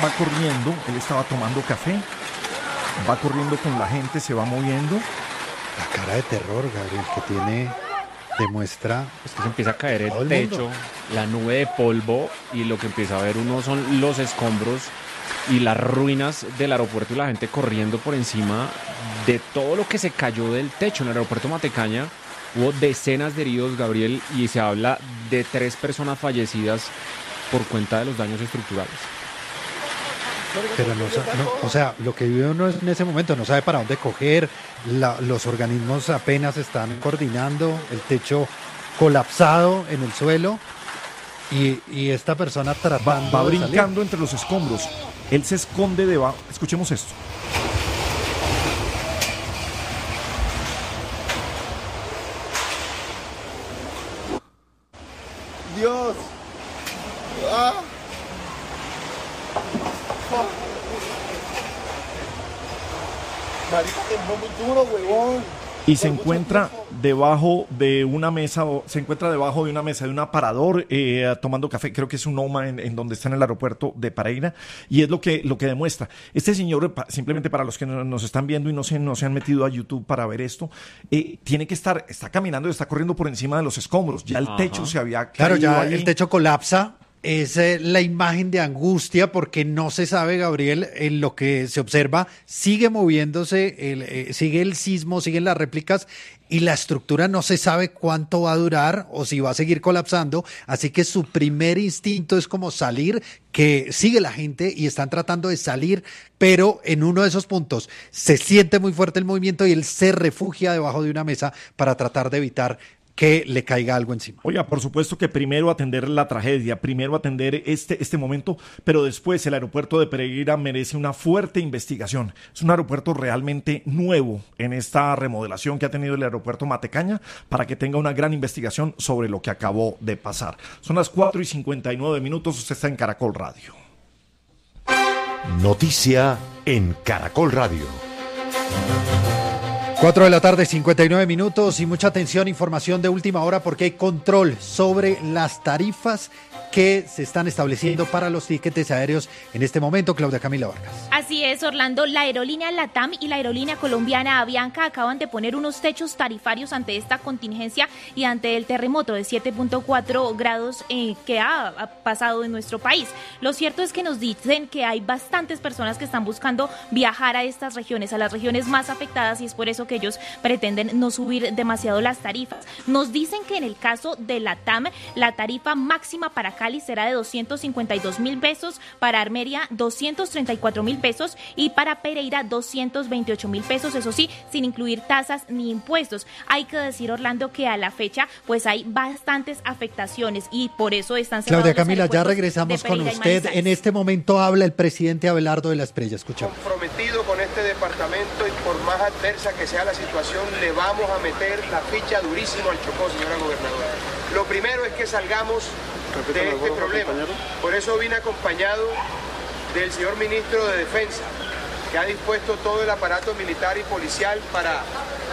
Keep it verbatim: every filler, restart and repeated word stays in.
va corriendo, él estaba tomando café, va corriendo con la gente, se va moviendo. La cara de terror, Gabriel, que tiene, demuestra... Es que se empieza a caer el techo, la nube de polvo, y lo que empieza a ver uno son los escombros y las ruinas del aeropuerto y la gente corriendo por encima de todo lo que se cayó del techo. En el aeropuerto Matecaña hubo decenas de heridos, Gabriel, y se habla de tres personas fallecidas por cuenta de los daños estructurales. Pero no, no, o sea, lo que vive uno en ese momento, no sabe para dónde coger, la, los organismos apenas están coordinando, el techo colapsado en el suelo y, y esta persona tratando va, va de brincando salir. entre los escombros. Él se esconde debajo. Escuchemos esto. Dios. Ah. Marica, tembló muy duro, huevón. Y se encuentra debajo de una mesa, o se encuentra debajo de una mesa de un aparador eh, tomando café. Creo que es un OMA en, en donde está en el aeropuerto de Pereira, y es lo que lo que demuestra. Este señor, simplemente para los que nos están viendo y no se, no se han metido a YouTube para ver esto, eh, tiene que estar, está caminando y está corriendo por encima de los escombros. Ya el Ajá. techo se había caído. Claro, ya ahí. el techo colapsa. Es eh, la imagen de angustia porque no se sabe, Gabriel, en lo que se observa, sigue moviéndose, el, eh, sigue el sismo, siguen las réplicas y la estructura no se sabe cuánto va a durar o si va a seguir colapsando, así que su primer instinto es como salir, que sigue la gente y están tratando de salir, pero en uno de esos puntos se siente muy fuerte el movimiento y él se refugia debajo de una mesa para tratar de evitar que le caiga algo encima. Oiga, por supuesto que primero atender la tragedia, primero atender este, este momento, pero después el aeropuerto de Pereira merece una fuerte investigación. Es un aeropuerto realmente nuevo en esta remodelación que ha tenido el aeropuerto Matecaña para que tenga una gran investigación sobre lo que acabó de pasar. Son las cuatro y cincuenta y nueve minutos, usted está en Caracol Radio. Noticia en Caracol Radio. cuatro de la tarde, cincuenta y nueve minutos y mucha atención, información de última hora porque hay control sobre las tarifas que se están estableciendo para los tiquetes aéreos en este momento. Claudia Camila Vargas. Así es, Orlando. La aerolínea LATAM y la aerolínea colombiana Avianca acaban de poner unos techos tarifarios ante esta contingencia y ante el terremoto de siete punto cuatro grados eh, que ha, ha pasado en nuestro país. Lo cierto es que nos dicen que hay bastantes personas que están buscando viajar a estas regiones, a las regiones más afectadas, y es por eso que ellos pretenden no subir demasiado las tarifas. Nos dicen que en el caso de LATAM, la tarifa máxima para Cali será de doscientos cincuenta y dos mil pesos, para Armenia doscientos treinta y cuatro mil pesos y para Pereira doscientos veintiocho mil pesos, eso sí, sin incluir tasas ni impuestos. Hay que decir, Orlando, que a la fecha pues hay bastantes afectaciones y por eso están cerrados. Claudia Camila, ya regresamos con usted. En este momento habla el presidente Abelardo de la Espriella. Escuchamos. Comprometido con este departamento y por más adversa que sea la situación, le vamos a meter la ficha durísimo al Chocó, señora gobernadora. Lo primero es que salgamos de este problema. Por eso vine acompañado del señor ministro de Defensa, que ha dispuesto todo el aparato militar y policial para